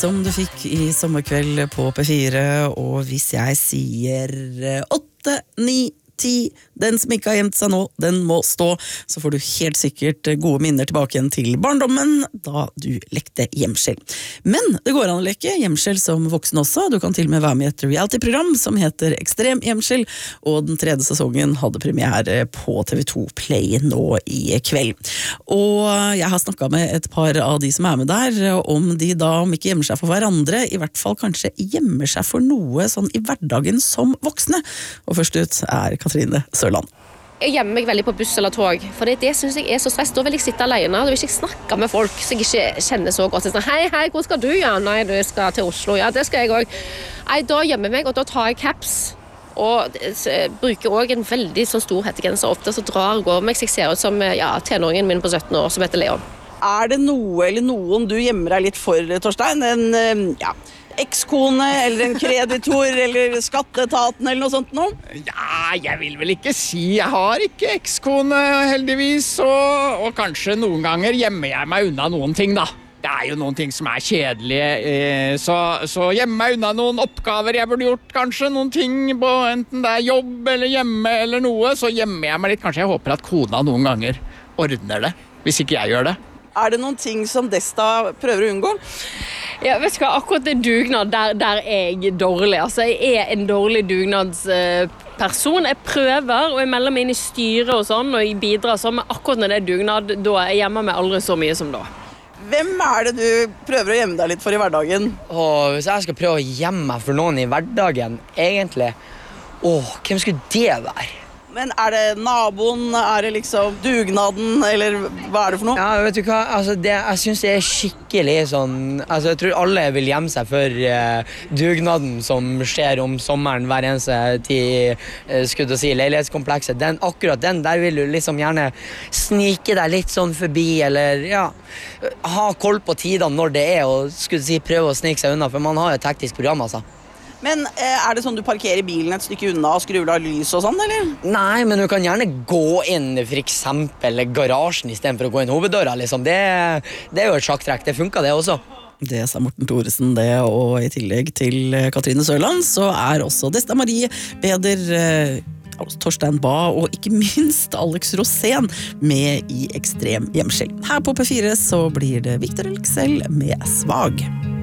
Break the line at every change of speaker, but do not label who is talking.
som du fikk i sommerkveld på P4, og hvis jeg sier 8, 9, 10, den som ikke har gjemt seg nå, den må stå, så får du helt sikkert gode minner tilbake igjen til barndommen, da du lekte gjemsel. Men det går an å leke gjemsel som voksen også, du kan til og med være med i et reality-program som heter Ekstrem Gjemsel, og den 3. sesongen hadde premiere på TV2 Play nå i kveld. Og jeg har snakket med et par av de som er med der, om de da, om ikke gjemmer seg for hverandre, i hvert fall kanskje gjemmer seg for noe sånn i hverdagen som voksne. Og først ut er Katrine Sørland.
Jeg gjemmer meg veldig på buss eller tog, for det synes jeg er så stress. Da vil jeg sitte alene, da vil jeg ikke snakke med folk så jeg ikke kjenner så godt. Sånn, hei, hvor skal du? Ja, nei, du skal til Oslo. Ja, det skal jeg også. Nei, da gjemmer jeg meg, og da tar jeg caps. Og bruker også en veldig sånn stor hettegenser. Ofte så drar går meg, så jeg ser ut som tenåringen min på 17 år, som heter Leon.
Er det noe eller noen du gjemmer deg litt for, Torstein? Ekskone, eller en kreditor, eller skatteetaten, eller noe sånt noe?
Ja, jeg vil vel ikke si. Jeg har ikke ekskone, heldigvis, og kanskje noen ganger gjemmer jeg meg unna noen ting, da. Det er jo noen ting som er kjedelige, så gjemmer meg unna noen oppgaver jeg burde gjort, kanskje noen ting på enten det er jobb eller hjemme eller noe, så gjemmer jeg meg litt. Kanskje jeg håper at kona noen ganger ordner det, hvis ikke jeg gjør det.
Er det noen ting som Desta prøver å unngå?
Ja, vet du hva, akkurat det dugnad, der er jeg dårlig. Altså, jeg er en dårlig dugnadsperson. Jeg prøver, og jeg melder meg inn i styret og sånn, og jeg bidrar sånn, men akkurat når det er dugnad, da jeg gjemmer meg aldri så mye som da.
Hvem er det du prøver å gjemme deg litt for i hverdagen?
Hvis jeg skal prøve å gjemme meg for noen i hverdagen, egentlig, hvem skulle det være?
Men er det naboen, er det liksom dugnaden, eller hva er det for noe?
Ja, vet du hva, altså jeg synes det er skikkelig sånn, altså jeg tror alle vil gjemme seg for dugnaden som skjer om sommeren hver eneste tid, skulle jeg si, leilighetskomplekset. Akkurat den, der vil du liksom gjerne snike deg litt sånn forbi, eller ja, ha koll på tidene når det er, og skulle si prøve å snike seg unna, for man har jo et teknisk program, altså.
Men er det sånn du parkerer bilen et stykke unna og skrur av lys og sånn, eller?
Nei, men du kan gjerne gå inn for eksempel garasjen i stedet for å gå inn hoveddøra, liksom. Det er jo et sjakktrekk, det funker det også.
Det sa Morten Thoresen det, og i tillegg til Katrine Sørland så er også Desta Marie Peder, Torstein Bae og ikke minst Alex Rosén med i Ekstrem Gjemsel. Her på P4 så blir det Victor Elksel med Svag.